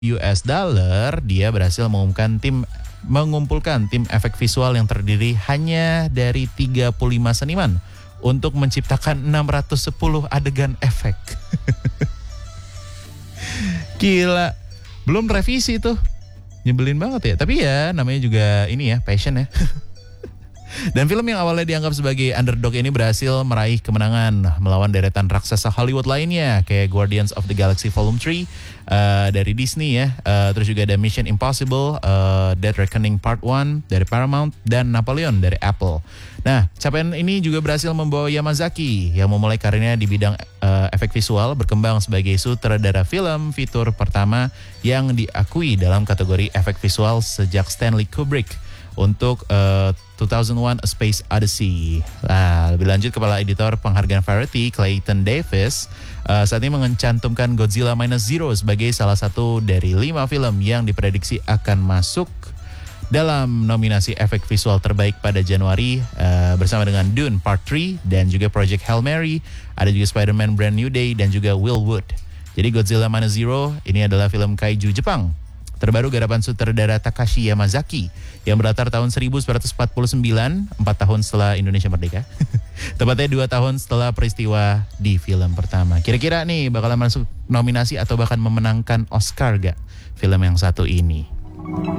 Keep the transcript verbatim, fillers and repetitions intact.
U S dollar, dia berhasil mengumumkan tim mengumpulkan tim efek visual yang terdiri hanya dari tiga puluh lima seniman untuk menciptakan enam ratus sepuluh adegan efek. Gila, belum revisi tuh. Nyebelin banget ya. Tapi ya namanya juga ini ya, passion ya. Dan film yang awalnya dianggap sebagai underdog ini berhasil meraih kemenangan melawan deretan raksasa Hollywood lainnya kayak Guardians of the Galaxy Volume three uh, dari Disney ya, uh, terus juga ada Mission Impossible, uh, Dead Reckoning Part one dari Paramount, dan Napoleon dari Apple. Nah, capaian ini juga berhasil membawa Yamazaki yang memulai karirnya di bidang uh, efek visual berkembang sebagai sutradara film fitur pertama yang diakui dalam kategori efek visual sejak Stanley Kubrick untuk uh, two thousand one A Space Odyssey. Nah, lebih lanjut, kepala editor penghargaan Variety, Clayton Davis, uh, saat ini mencantumkan Godzilla Minus Zero sebagai salah satu dari lima film yang diprediksi akan masuk dalam nominasi efek visual terbaik pada Januari, uh, bersama dengan Dune Part three dan juga Project Hail Mary. Ada juga Spider-Man Brand New Day dan juga Will Wood. Jadi Godzilla Minus Zero ini adalah film kaiju Jepang terbaru garapan sutradara Takashi Yamazaki yang berlatar tahun seribu sembilan ratus empat puluh sembilan, empat tahun setelah Indonesia merdeka. Tepatnya dua tahun setelah peristiwa di film pertama. Kira-kira nih bakalan masuk nominasi atau bahkan memenangkan Oscar gak film yang satu ini?